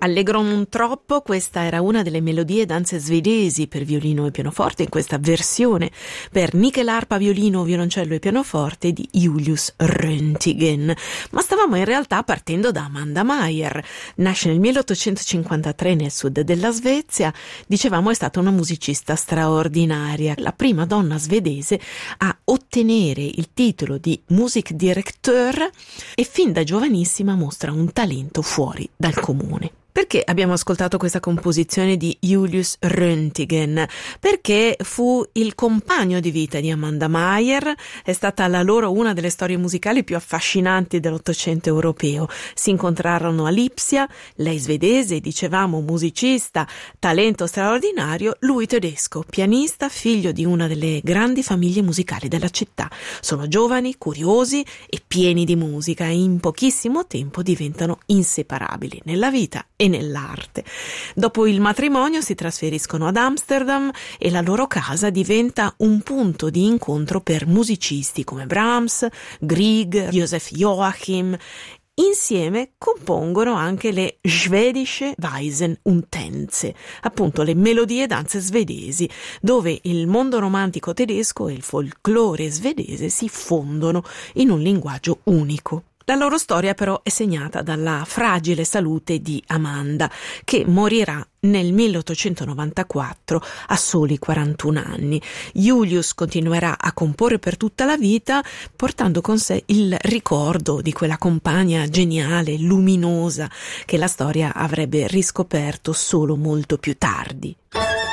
Allegro non troppo, questa era una delle melodie e danze svedesi per violino e pianoforte, in questa versione per nickelarpa, violino, violoncello e pianoforte di Julius Röntgen. Ma stavamo in realtà partendo da Amanda Maier. Nasce nel 1853 nel sud della Svezia, dicevamo è stata una musicista straordinaria, la prima donna svedese a ottenere il titolo di Musikdirektör e fin da giovanissima mostra un talento fuori dal comune. Perché abbiamo ascoltato questa composizione di Julius Röntgen? Perché fu il compagno di vita di Amanda Maier, è stata la loro una delle storie musicali più affascinanti dell'Ottocento europeo. Si incontrarono a Lipsia, lei svedese, dicevamo musicista, talento straordinario, lui tedesco, pianista, figlio di una delle grandi famiglie musicali della città. Sono giovani, curiosi e pieni di musica e in pochissimo tempo diventano inseparabili nella vita e nell'arte. Dopo il matrimonio si trasferiscono ad Amsterdam e la loro casa diventa un punto di incontro per musicisti come Brahms, Grieg, Joseph Joachim. Insieme compongono anche le Schwedische Weisen und Tänze, appunto le melodie e danze svedesi, dove il mondo romantico tedesco e il folklore svedese si fondono in un linguaggio unico. La loro storia però è segnata dalla fragile salute di Amanda, che morirà nel 1894 a soli 41 anni. Julius continuerà a comporre per tutta la vita, portando con sé il ricordo di quella compagna geniale, luminosa, che la storia avrebbe riscoperto solo molto più tardi.